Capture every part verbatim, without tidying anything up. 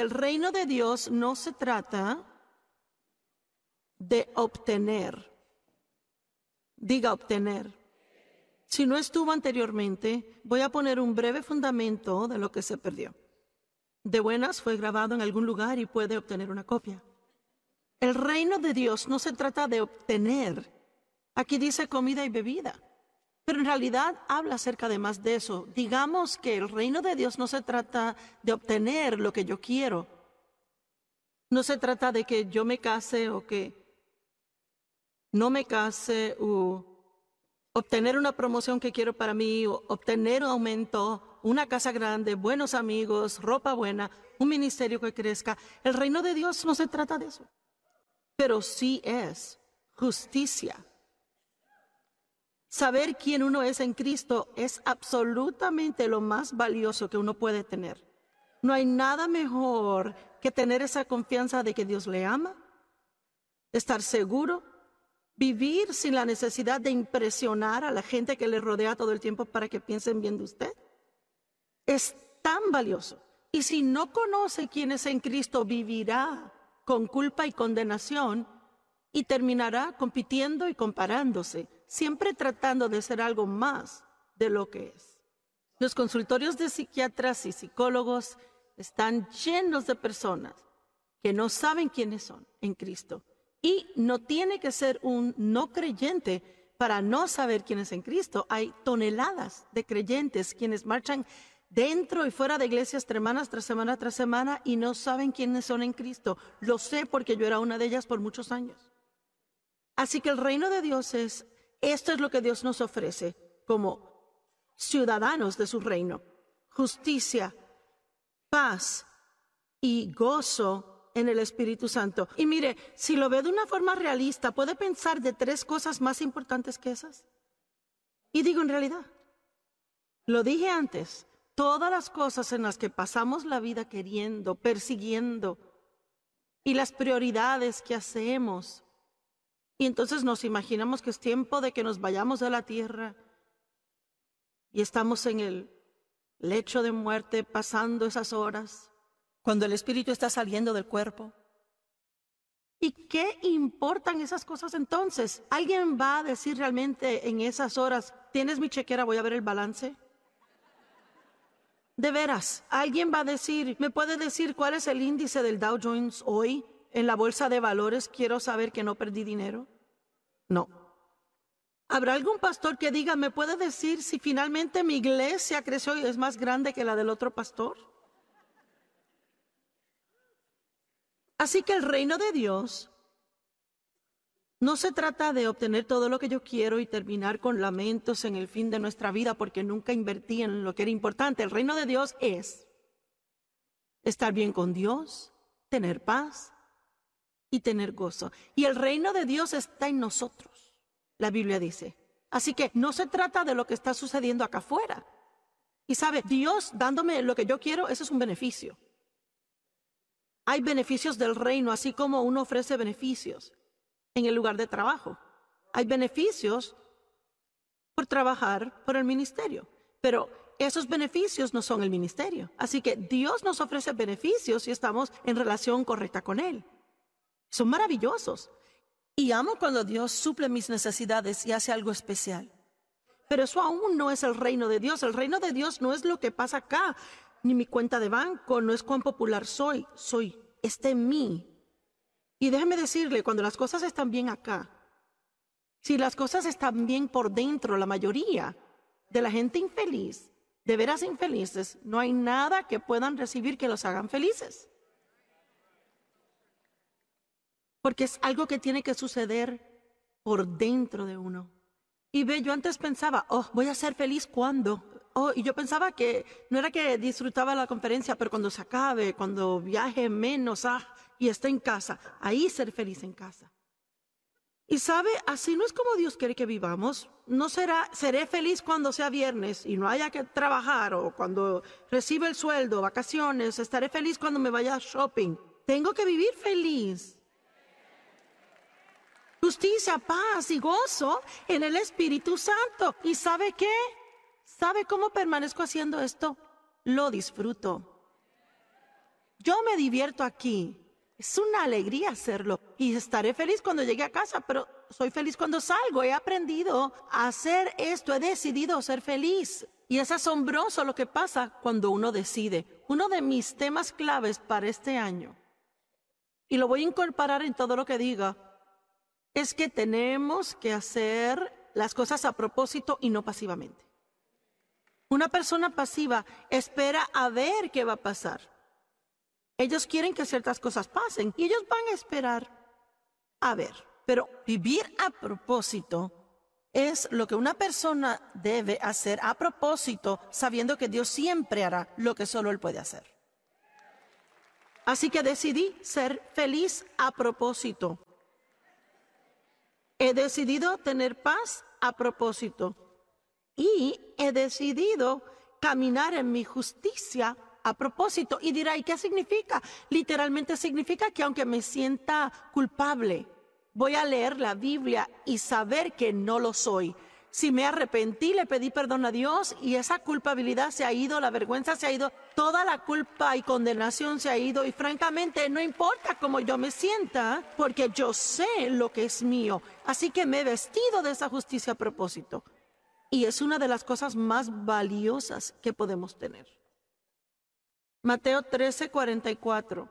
el reino de Dios no se trata de obtener. Diga obtener. Si no estuvo anteriormente, voy a poner un breve fundamento de lo que se perdió. De buenas fue grabado en algún lugar y puede obtener una copia. El reino de Dios no se trata de obtener. Aquí dice comida y bebida. Pero en realidad habla acerca de más de eso. Digamos que el reino de Dios no se trata de obtener lo que yo quiero. No se trata de que yo me case o que no me case o obtener una promoción que quiero para mí o obtener un aumento, una casa grande, buenos amigos, ropa buena, un ministerio que crezca. El reino de Dios no se trata de eso. Pero sí es justicia. Saber quién uno es en Cristo es absolutamente lo más valioso que uno puede tener. No hay nada mejor que tener esa confianza de que Dios le ama, estar seguro, vivir sin la necesidad de impresionar a la gente que le rodea todo el tiempo para que piensen bien de usted. Es tan valioso. Y si no conoce quién es en Cristo, vivirá con culpa y condenación y terminará compitiendo y comparándose, siempre tratando de ser algo más de lo que es. Los consultorios de psiquiatras y psicólogos están llenos de personas que no saben quiénes son en Cristo. Y no tiene que ser un no creyente para no saber quién es en Cristo. Hay toneladas de creyentes quienes marchan dentro y fuera de iglesias semana tras semana tras semana y no saben quiénes son en Cristo. Lo sé porque yo era una de ellas por muchos años. Así que el reino de Dios es, esto es lo que Dios nos ofrece como ciudadanos de su reino. Justicia, paz y gozo en el Espíritu Santo. Y mire, si lo ve de una forma realista, ¿puede pensar de tres cosas más importantes que esas? Y digo en realidad, lo dije antes, todas las cosas en las que pasamos la vida queriendo, persiguiendo, y las prioridades que hacemos, y entonces nos imaginamos que es tiempo de que nos vayamos de la tierra, y estamos en el lecho de muerte pasando esas horas, cuando el espíritu está saliendo del cuerpo. ¿Y qué importan esas cosas entonces? ¿Alguien va a decir realmente en esas horas, tienes mi chequera, voy a ver el balance? De veras, ¿alguien va a decir, me puede decir cuál es el índice del Dow Jones hoy en la bolsa de valores? Quiero saber que no perdí dinero. No. ¿Habrá algún pastor que diga, me puede decir si finalmente mi iglesia creció y es más grande que la del otro pastor? Así que el reino de Dios no se trata de obtener todo lo que yo quiero y terminar con lamentos en el fin de nuestra vida porque nunca invertí en lo que era importante. El reino de Dios es estar bien con Dios, tener paz y tener gozo. Y el reino de Dios está en nosotros, la Biblia dice. Así que no se trata de lo que está sucediendo acá afuera. Y sabe, Dios dándome lo que yo quiero, eso es un beneficio. Hay beneficios del reino, así como uno ofrece beneficios en el lugar de trabajo. Hay beneficios por trabajar por el ministerio, pero esos beneficios no son el ministerio. Así que Dios nos ofrece beneficios si estamos en relación correcta con Él. Son maravillosos. Y amo cuando Dios suple mis necesidades y hace algo especial. Pero eso aún no es el reino de Dios. El reino de Dios no es lo que pasa acá, ni mi cuenta de banco, no es cuán popular soy, soy, está en mí. Y déjeme decirle, cuando las cosas están bien acá, si las cosas están bien por dentro, la mayoría de la gente infeliz, de veras infelices, no hay nada que puedan recibir que los hagan felices. Porque es algo que tiene que suceder por dentro de uno. Y ve, yo antes pensaba, oh, voy a ser feliz cuando. Oh, y yo pensaba que no era que disfrutaba la conferencia, pero cuando se acabe, cuando viaje menos, ah, y esté en casa, ahí ser feliz en casa. Y sabe, así no es como Dios quiere que vivamos. No será, seré feliz cuando sea viernes y no haya que trabajar, o cuando reciba el sueldo, vacaciones, estaré feliz cuando me vaya a shopping. Tengo que vivir feliz. Justicia, paz y gozo en el Espíritu Santo. ¿Y sabe qué? ¿Sabe cómo permanezco haciendo esto? Lo disfruto. Yo me divierto aquí. Es una alegría hacerlo. Y estaré feliz cuando llegue a casa, pero soy feliz cuando salgo. He aprendido a hacer esto. He decidido ser feliz. Y es asombroso lo que pasa cuando uno decide. Uno de mis temas claves para este año, y lo voy a incorporar en todo lo que diga, es que tenemos que hacer las cosas a propósito y no pasivamente. Una persona pasiva espera a ver qué va a pasar. Ellos quieren que ciertas cosas pasen y ellos van a esperar a ver. Pero vivir a propósito es lo que una persona debe hacer a propósito, sabiendo que Dios siempre hará lo que solo Él puede hacer. Así que decidí ser feliz a propósito. He decidido tener paz a propósito. Y he decidido caminar en mi justicia a propósito. Y dirá, ¿y qué significa? Literalmente significa que aunque me sienta culpable, voy a leer la Biblia y saber que no lo soy. Si me arrepentí, le pedí perdón a Dios y esa culpabilidad se ha ido, la vergüenza se ha ido, toda la culpa y condenación se ha ido. Y francamente no importa cómo yo me sienta, porque yo sé lo que es mío. Así que me he vestido de esa justicia a propósito. Y es una de las cosas más valiosas que podemos tener. Mateo trece, cuarenta y cuatro.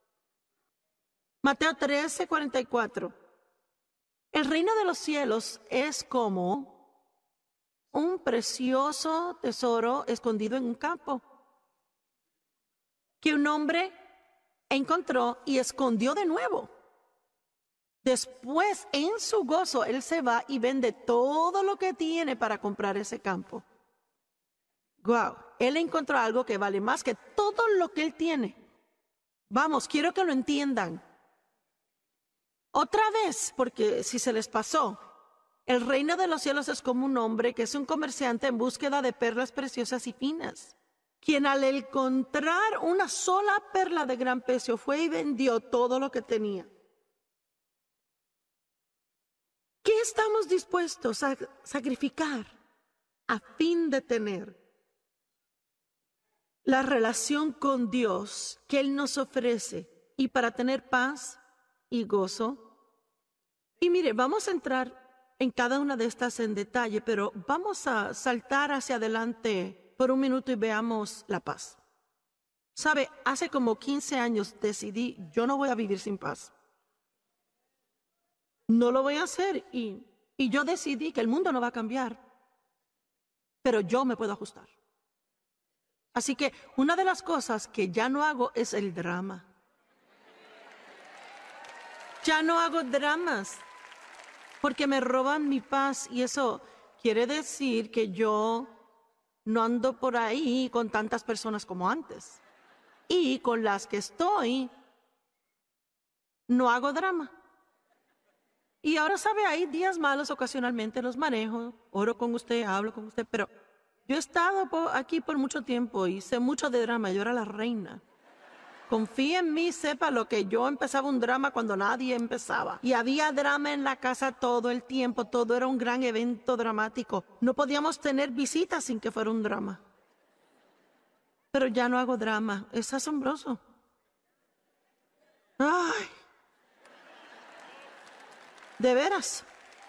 Mateo trece, cuarenta y cuatro. El reino de los cielos es como un precioso tesoro escondido en un campo, que un hombre encontró y escondió de nuevo. Después, en su gozo, él se va y vende todo lo que tiene para comprar ese campo. Wow, él encontró algo que vale más que todo lo que él tiene. Vamos, quiero que lo entiendan. Otra vez, porque si se les pasó, el reino de los cielos es como un hombre que es un comerciante en búsqueda de perlas preciosas y finas, quien al encontrar una sola perla de gran precio fue y vendió todo lo que tenía. ¿Qué estamos dispuestos a sacrificar a fin de tener la relación con Dios que Él nos ofrece y para tener paz y gozo? Y mire, vamos a entrar en cada una de estas en detalle, pero vamos a saltar hacia adelante por un minuto y veamos la paz. Sabe, hace como quince años decidí, yo no voy a vivir sin paz. No lo voy a hacer y, y yo decidí que el mundo no va a cambiar, pero yo me puedo ajustar. Así que una de las cosas que ya no hago es el drama. Ya no hago dramas, porque me roban mi paz y eso quiere decir que yo no ando por ahí con tantas personas como antes. Y con las que estoy, no hago drama. Y ahora, sabe, hay días malos, ocasionalmente los manejo, oro con usted, hablo con usted, pero yo he estado aquí por mucho tiempo y sé mucho de drama, yo era la reina. Confía en mí, sepa lo que yo empezaba un drama cuando nadie empezaba. Y había drama en la casa todo el tiempo, todo era un gran evento dramático. No podíamos tener visitas sin que fuera un drama. Pero ya no hago drama, es asombroso. Ay, de veras.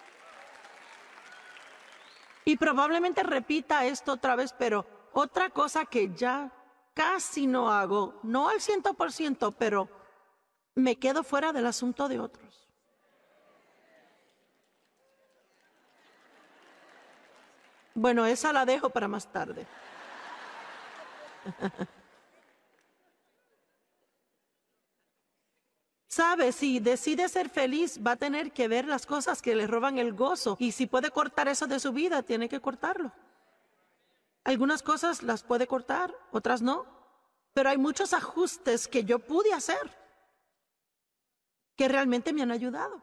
Y probablemente repita esto otra vez, pero otra cosa que ya casi no hago, no al ciento por ciento, pero me quedo fuera del asunto de otros. Bueno, esa la dejo para más tarde. Sabe, si decide ser feliz, va a tener que ver las cosas que le roban el gozo. Y si puede cortar eso de su vida, tiene que cortarlo. Algunas cosas las puede cortar, otras no. Pero hay muchos ajustes que yo pude hacer que realmente me han ayudado.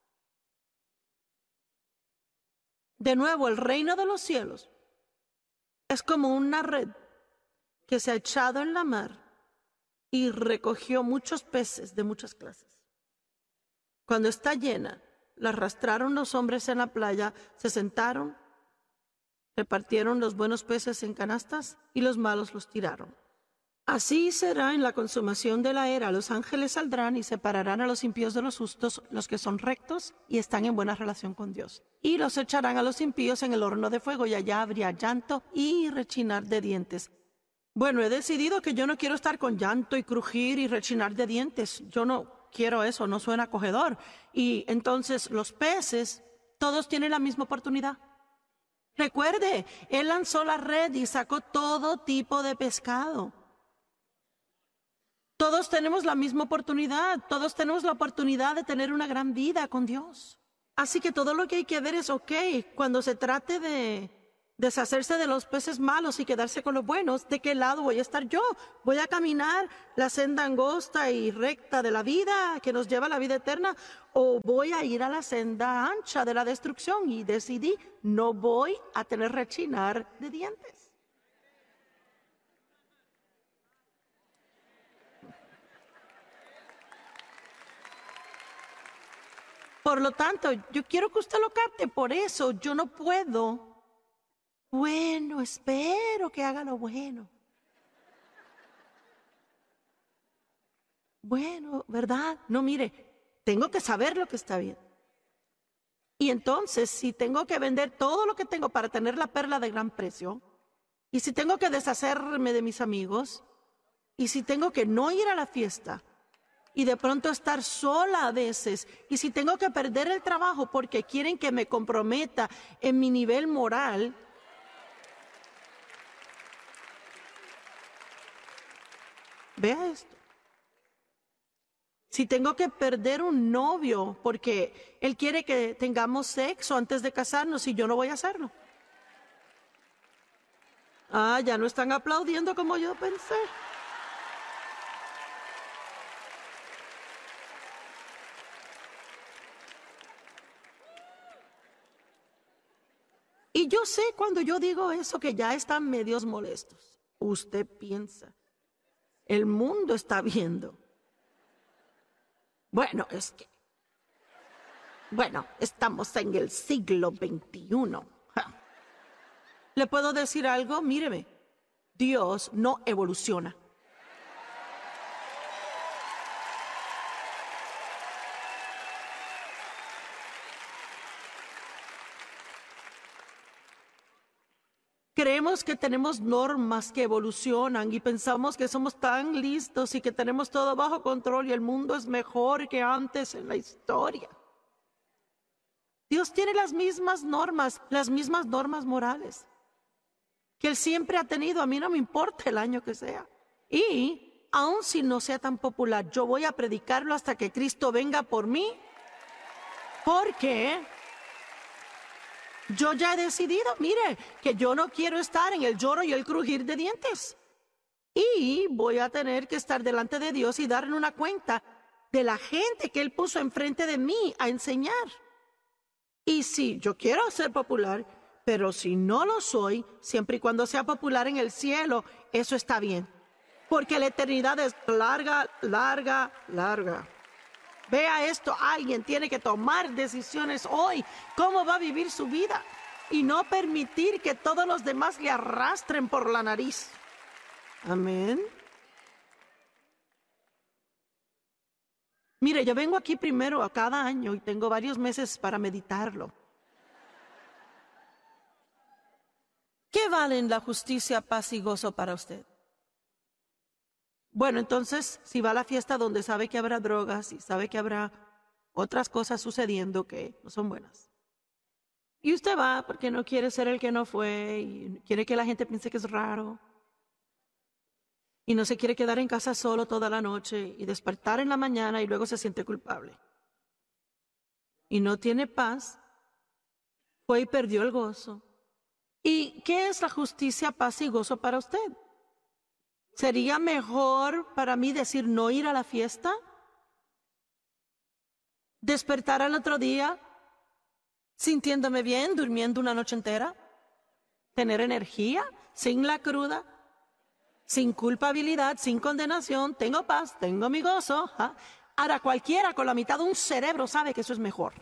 De nuevo, el reino de los cielos es como una red que se ha echado en la mar y recogió muchos peces de muchas clases. Cuando está llena, la arrastraron los hombres en la playa, se sentaron, repartieron los buenos peces en canastas y los malos los tiraron. Así será en la consumación de la era. Los ángeles saldrán y separarán a los impíos de los justos, los que son rectos y están en buena relación con Dios. Y los echarán a los impíos en el horno de fuego, y allá habría llanto y rechinar de dientes. Bueno, he decidido que yo no quiero estar con llanto y crujir y rechinar de dientes. Yo no quiero eso, no suena acogedor. Y entonces los peces, todos tienen la misma oportunidad. Recuerde, él lanzó la red y sacó todo tipo de pescado. Todos tenemos la misma oportunidad, todos tenemos la oportunidad de tener una gran vida con Dios. Así que todo lo que hay que ver es, ok, cuando se trate de deshacerse de los peces malos y quedarse con los buenos, ¿de qué lado voy a estar yo? ¿Voy a caminar la senda angosta y recta de la vida que nos lleva a la vida eterna? ¿O voy a ir a la senda ancha de la destrucción? Y decidí, no voy a tener rechinar de dientes. Por lo tanto, yo quiero que usted lo capte, por eso yo no puedo. Bueno, espero que haga lo bueno. Bueno, ¿verdad? No, mire, tengo que saber lo que está bien. Y entonces, si tengo que vender todo lo que tengo para tener la perla de gran precio, y si tengo que deshacerme de mis amigos, y si tengo que no ir a la fiesta, y de pronto estar sola a veces, y si tengo que perder el trabajo porque quieren que me comprometa en mi nivel moral, vea esto. Si tengo que perder un novio porque él quiere que tengamos sexo antes de casarnos y yo no voy a hacerlo. Ah, ya no están aplaudiendo como yo pensé. Y yo sé cuando yo digo eso que ya están medios molestos. Usted piensa, el mundo está viendo. Bueno, es que, bueno, estamos en el siglo veintiuno. Ja. ¿Le puedo decir algo? Míreme, Dios no evoluciona. Creemos que tenemos normas que evolucionan y pensamos que somos tan listos y que tenemos todo bajo control y el mundo es mejor que antes en la historia. Dios tiene las mismas normas, las mismas normas morales que Él siempre ha tenido. A mí no me importa el año que sea. Y aun si no sea tan popular, yo voy a predicarlo hasta que Cristo venga por mí, porque yo ya he decidido, mire, que yo no quiero estar en el lloro y el crujir de dientes. Y voy a tener que estar delante de Dios y darle una cuenta de la gente que Él puso enfrente de mí a enseñar. Y sí, yo quiero ser popular, pero si no lo soy, siempre y cuando sea popular en el cielo, eso está bien. Porque la eternidad es larga, larga, larga. Vea esto, alguien tiene que tomar decisiones hoy. ¿Cómo va a vivir su vida? Y no permitir que todos los demás le arrastren por la nariz. Amén. Mire, yo vengo aquí primero a cada año y tengo varios meses para meditarlo. ¿Qué valen la justicia, paz y gozo para usted? Bueno, entonces, si va a la fiesta donde sabe que habrá drogas y sabe que habrá otras cosas sucediendo que no son buenas, y usted va porque no quiere ser el que no fue y quiere que la gente piense que es raro, y no se quiere quedar en casa solo toda la noche y despertar en la mañana y luego se siente culpable, y no tiene paz, fue y perdió el gozo. ¿Y qué es la justicia, paz y gozo para usted? ¿Sería mejor para mí decir no ir a la fiesta? ¿Despertar al otro día sintiéndome bien, durmiendo una noche entera? ¿Tener energía, sin la cruda, sin culpabilidad, sin condenación? Tengo paz, tengo mi gozo. ¿Ah? Ahora cualquiera con la mitad de un cerebro sabe que eso es mejor.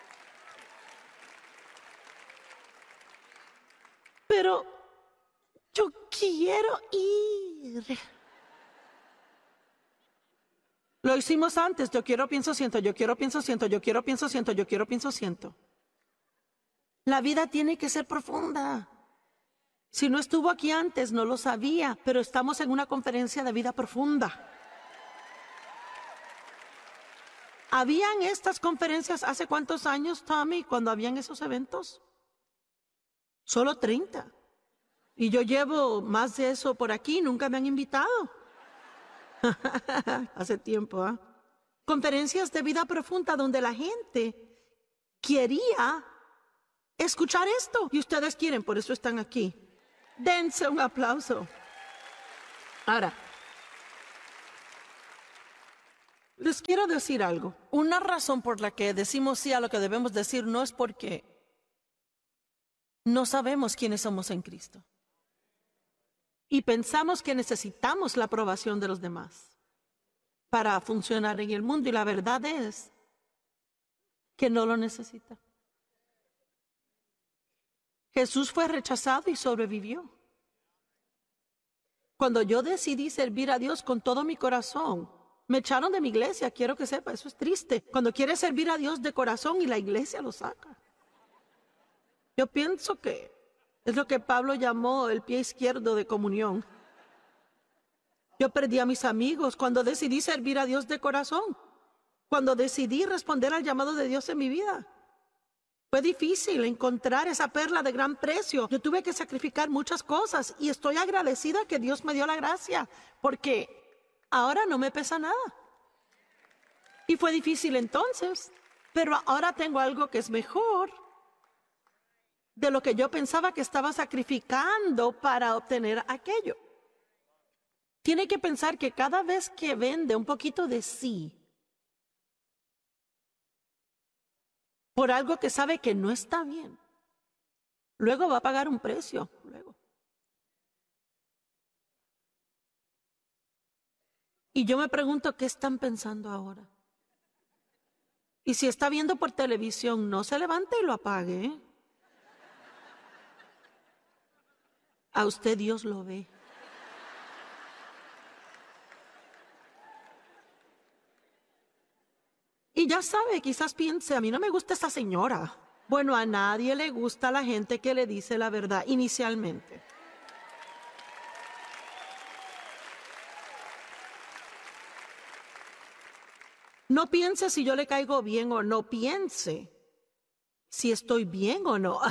Pero Yo quiero ir. Lo hicimos antes. Yo quiero, pienso, siento. Yo quiero, pienso, siento. Yo quiero, pienso, siento. Yo quiero, pienso, siento. La vida tiene que ser profunda. Si no estuvo aquí antes, no lo sabía, pero estamos en una conferencia de vida profunda. ¿Habían estas conferencias hace cuántos años, Tommy, cuando habían esos eventos? Solo treinta. Y yo llevo más de eso por aquí, nunca me han invitado. Hace tiempo, ¿ah? ¿eh? Conferencias de vida profunda donde la gente quería escuchar esto. Y ustedes quieren, por eso están aquí. Dense un aplauso. Ahora, les quiero decir algo. Una razón por la que decimos sí a lo que debemos decir no es porque no sabemos quiénes somos en Cristo. Y pensamos que necesitamos la aprobación de los demás para funcionar en el mundo. Y la verdad es que no lo necesita. Jesús fue rechazado y sobrevivió. Cuando yo decidí servir a Dios con todo mi corazón, me echaron de mi iglesia, quiero que sepa, eso es triste. Cuando quieres servir a Dios de corazón y la iglesia lo saca. Yo pienso que es lo que Pablo llamó el pie izquierdo de comunión. Yo perdí a mis amigos cuando decidí servir a Dios de corazón. Cuando decidí responder al llamado de Dios en mi vida. Fue difícil encontrar esa perla de gran precio. Yo tuve que sacrificar muchas cosas y estoy agradecida que Dios me dio la gracia, porque ahora no me pesa nada. Y fue difícil entonces, pero ahora tengo algo que es mejor de lo que yo pensaba que estaba sacrificando para obtener aquello. Tiene que pensar que cada vez que vende un poquito de sí por algo que sabe que no está bien, luego va a pagar un precio. Luego. Y yo me pregunto, ¿qué están pensando ahora? Y si está viendo por televisión, no se levante y lo apague, ¿eh? A usted Dios lo ve. Y ya sabe, quizás piense, a mí no me gusta esa señora. Bueno, a nadie le gusta la gente que le dice la verdad inicialmente. No piense si yo le caigo bien o no, piense si estoy bien o no.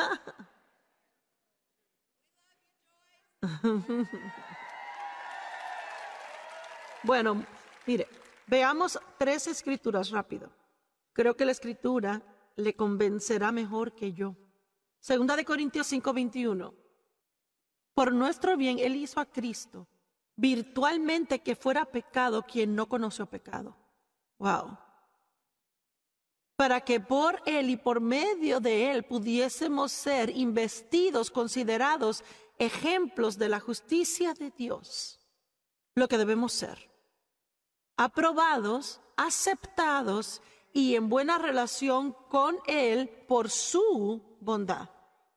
Bueno, mire, veamos tres escrituras rápido. Creo que la escritura le convencerá mejor que yo. Segunda de Corintios cinco veintiuno. Por nuestro bien Él hizo a Cristo virtualmente que fuera pecado quien no conoció pecado. Wow. Para que por Él y por medio de Él pudiésemos ser investidos, considerados ejemplos de la justicia de Dios. Lo que debemos ser. Aprobados, aceptados y en buena relación con Él por su bondad.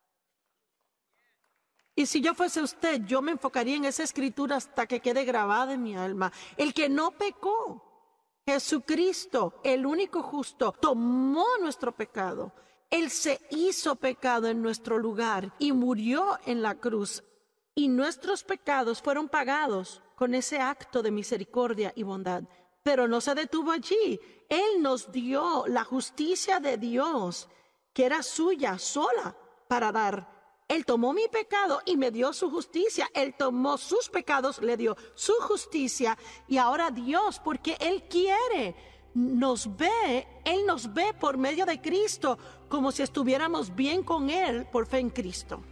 Y si yo fuese usted, yo me enfocaría en esa escritura hasta que quede grabada en mi alma. El que no pecó, Jesucristo, el único justo, tomó nuestro pecado. Él se hizo pecado en nuestro lugar y murió en la cruz. Y nuestros pecados fueron pagados con ese acto de misericordia y bondad. Pero no se detuvo allí. Él nos dio la justicia de Dios, que era suya sola para dar. Él tomó mi pecado y me dio su justicia. Él tomó sus pecados, le dio su justicia. Y ahora Dios, porque Él quiere, nos ve. Él nos ve por medio de Cristo, como si estuviéramos bien con Él por fe en Cristo.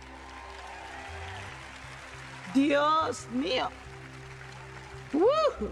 Dios mío. ¡Uh!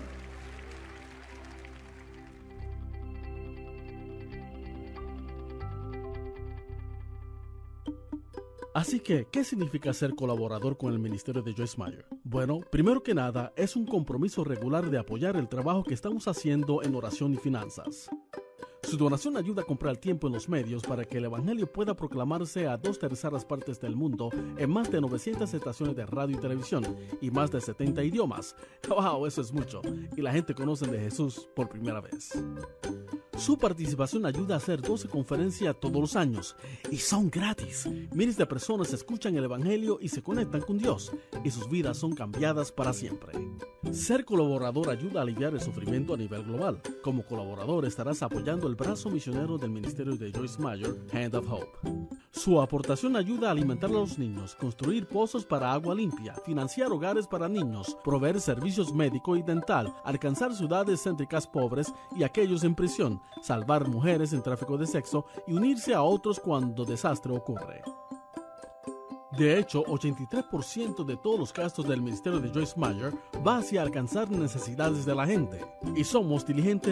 Así que, ¿qué significa ser colaborador con el ministerio de Joyce Meyer? Bueno, primero que nada, es un compromiso regular de apoyar el trabajo que estamos haciendo en oración y finanzas. Su donación ayuda a comprar tiempo en los medios para que el Evangelio pueda proclamarse a dos terceras partes del mundo en más de novecientas estaciones de radio y televisión y más de setenta idiomas. ¡Wow! Eso es mucho. Y la gente conoce de Jesús por primera vez. Su participación ayuda a hacer doce conferencias todos los años y son gratis. Miles de personas escuchan el Evangelio y se conectan con Dios y sus vidas son cambiadas para siempre. Ser colaborador ayuda a aliviar el sufrimiento a nivel global. Como colaborador estarás apoyando el brazo misionero del ministerio de Joyce Meyer, Hand of Hope. Su aportación ayuda a alimentar a los niños, construir pozos para agua limpia, financiar hogares para niños, proveer servicios médico y dental, alcanzar ciudades céntricas pobres y aquellos en prisión, salvar mujeres en tráfico de sexo y unirse a otros cuando desastre ocurre. De hecho, ochenta y tres por ciento de todos los gastos del ministerio de Joyce Meyer va hacia alcanzar necesidades de la gente. Y somos diligentes